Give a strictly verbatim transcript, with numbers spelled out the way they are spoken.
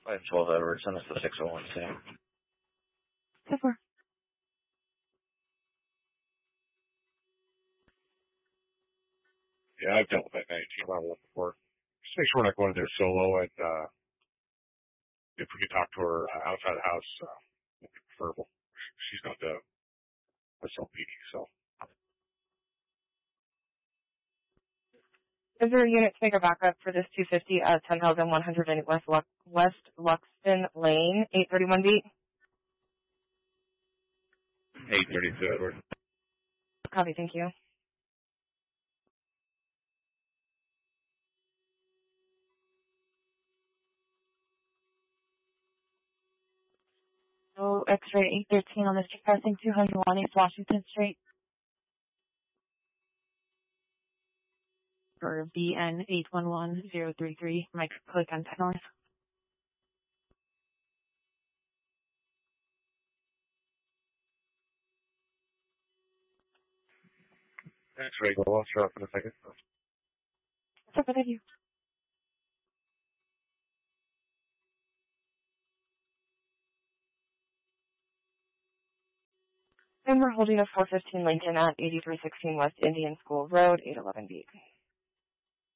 five twelve Edward, send us the six oh one Sam. ten four. Yeah, I've dealt with that nineteen level before. Just make sure we're not going in there solo, and uh, if we can talk to her uh, outside the house, uh, it'd be preferable. She's not the S L P D, so. Is there a unit to make a backup for this two fifty at ten thousand one hundred West, Lux, West Luxton Lane, eight thirty-one beat? eight thirty-two, Edward. Copy, thank you. So X-ray eight thirteen on Mister Passing two hundred one East Washington Street. For B N eight one one zero three three, Mike click on tunnels. X-ray, go off, show up in a second. That's okay, thank you. And we're holding a four fifteen Lincoln at eighty-three sixteen West Indian School Road, eight eleven beat.